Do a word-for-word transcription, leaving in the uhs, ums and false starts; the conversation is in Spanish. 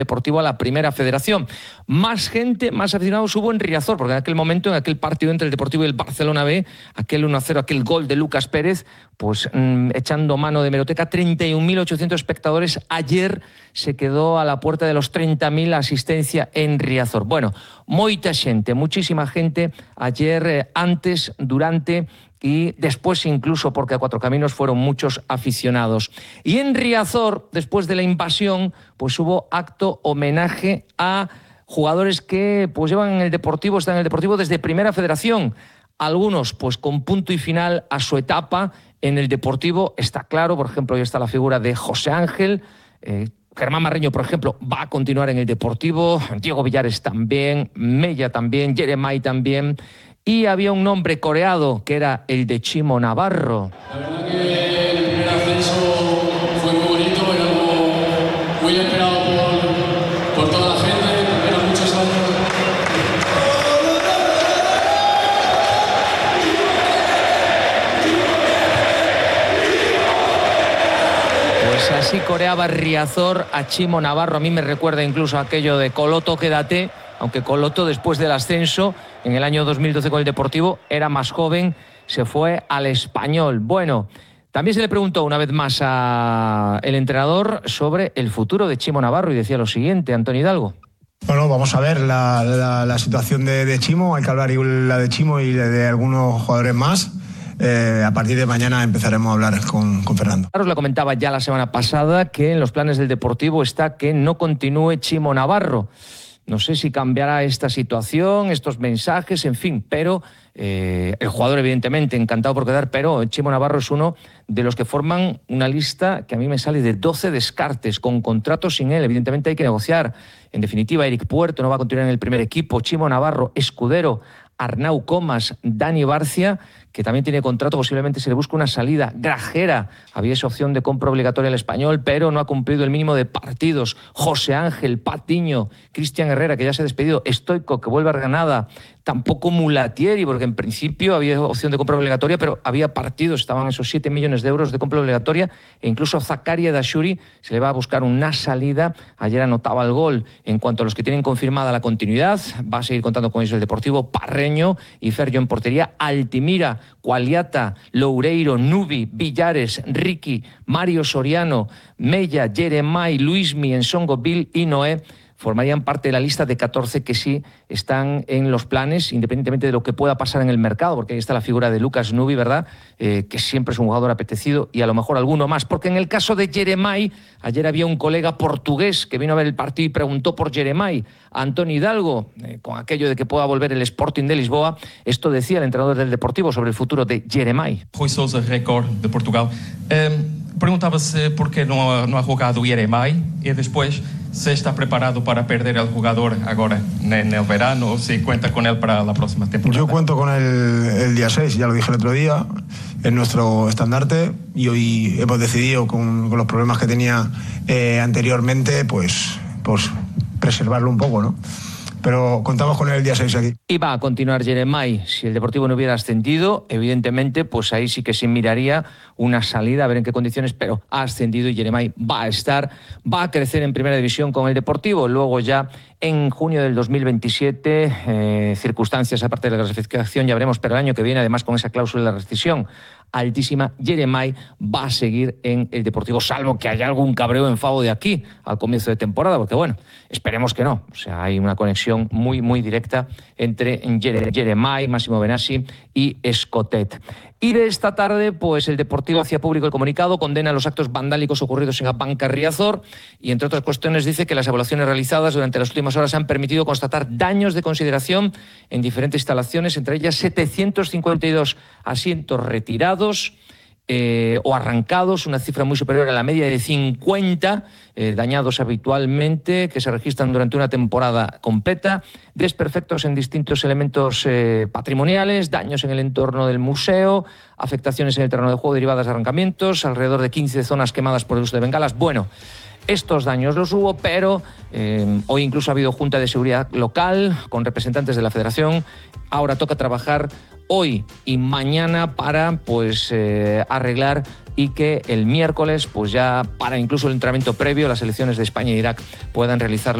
Deportivo a la Primera Federación. Más gente, más aficionados hubo en Riazor, porque en aquel momento, en aquel partido entre el Deportivo y el Barcelona B, aquel uno a cero, aquel gol de Lucas Pérez, pues mmm, echando mano de hemeroteca, treinta y un mil ochocientos espectadores. Ayer se quedó a la puerta de los treinta mil asistencia en Riazor. Bueno, moita xente, muchísima gente ayer, eh, antes, durante y después incluso, porque a Cuatro Caminos fueron muchos aficionados. Y en Riazor, después de la invasión, pues hubo acto homenaje a jugadores que pues llevan en el Deportivo, están en el Deportivo desde Primera Federación. Algunos pues con punto y final a su etapa en el Deportivo, está claro. Por ejemplo, ahí está la figura de José Ángel, eh, Germán Marreño, por ejemplo, va a continuar en el Deportivo, Diego Villares también, Mella también, Jeremai también. Y había un nombre coreado que era el de Chimo Navarro. La verdad que el primer ascenso fue muy bonito, era algo muy esperado por, por toda la gente, porque eran muchos años. Pues así coreaba Riazor a Chimo Navarro. A mí me recuerda incluso aquello de Coloto, quédate. Aunque Coloto, después del ascenso, en el año dos mil doce con el Deportivo, era más joven, se fue al Español. Bueno, también se le preguntó una vez más al entrenador sobre el futuro de Chimo Navarro y decía lo siguiente, Antonio Hidalgo. Bueno, vamos a ver la, la, la situación de, de Chimo, hay que hablar igual la de Chimo y de, de algunos jugadores más. Eh, a partir de mañana empezaremos a hablar con, con Fernando. Os la comentaba ya la semana pasada que en los planes del Deportivo está que no continúe Chimo Navarro. No sé si cambiará esta situación, estos mensajes, en fin, pero eh, el jugador evidentemente encantado por quedar, pero Chimo Navarro es uno de los que forman una lista que a mí me sale de doce descartes, con contratos sin él. Evidentemente hay que negociar. En definitiva, Eric Puerto no va a continuar en el primer equipo, Chimo Navarro, Escudero, Arnau Comas, Dani Barcia, que también tiene contrato, posiblemente se le busque una salida. Grajera, había esa opción de compra obligatoria al Español, pero no ha cumplido el mínimo de partidos. José Ángel, Patiño, Cristian Herrera, que ya se ha despedido, Stoico, que vuelve a Granada, tampoco Mulatieri, porque en principio había opción de compra obligatoria, pero había partidos, estaban esos siete millones de euros de compra obligatoria, e incluso Zakaria Dashuri se le va a buscar una salida. Ayer anotaba el gol. En cuanto a los que tienen confirmada la continuidad, va a seguir contando con ellos el Deportivo, Parreño y Ferjo en portería, Altimira, Cualiata, Loureiro, Nubi, Villares, Ricky, Mario Soriano, Mella, Jeremai, Luismi, Ensongo, Bill y Noé formarían parte de la lista de catorce que sí están en los planes, independientemente de lo que pueda pasar en el mercado, porque ahí está la figura de Lucas Nubi, ¿verdad? Eh, que siempre es un jugador apetecido, y a lo mejor alguno más, porque en el caso de Jeremai, ayer había un colega portugués que vino a ver el partido y preguntó por Jeremai, Antonio Hidalgo, eh, con aquello de que pueda volver el Sporting de Lisboa. Esto decía el entrenador del Deportivo sobre el futuro de Jeremai. Rui Sousa, Record de Portugal. Um, Perguntava-se por que não ha, não ha jogado o Jeremai e depois se está preparado para perder el jugador ahora en el verano o si cuenta con él para la próxima temporada. Yo cuento con él el día seis, ya lo dije el otro día, es nuestro estandarte, y hoy hemos decidido con, con los problemas que tenía eh, anteriormente, pues, pues preservarlo un poco, ¿no? Pero contamos con él el día seis aquí. Y va a continuar Jeremai. Si el Deportivo no hubiera ascendido, evidentemente, pues ahí sí que se miraría una salida, a ver en qué condiciones, pero ha ascendido y Jeremai va a estar, va a crecer en Primera División con el Deportivo. Luego ya en junio del dos mil veintisiete, eh, circunstancias aparte de la clasificación ya veremos, pero el año que viene, además con esa cláusula de rescisión altísima, Jeremai va a seguir en el Deportivo, salvo que haya algún cabreo enfado de aquí al comienzo de temporada, porque bueno, esperemos que no. O sea, hay una conexión muy, muy directa entre Jeremai, Máximo Benassi y Escotet. Y de esta tarde, pues el Deportivo hacía público el comunicado, condena los actos vandálicos ocurridos en Abanca Riazor y, entre otras cuestiones, dice que las evaluaciones realizadas durante las últimas horas han permitido constatar daños de consideración en diferentes instalaciones, entre ellas setecientos cincuenta y dos asientos retirados eh, o arrancados, una cifra muy superior a la media de cincuenta eh, dañados habitualmente, que se registran durante una temporada completa, desperfectos en distintos elementos eh, patrimoniales, daños en el entorno del museo, afectaciones en el terreno de juego derivadas de arrancamientos, alrededor de quince zonas quemadas por el uso de bengalas. Bueno, Estos daños los hubo, pero eh, hoy incluso ha habido junta de seguridad local con representantes de la federación. Ahora toca trabajar hoy y mañana para pues eh, arreglar y que el miércoles, pues ya para incluso el entrenamiento previo, las selecciones de España e Irak puedan realizar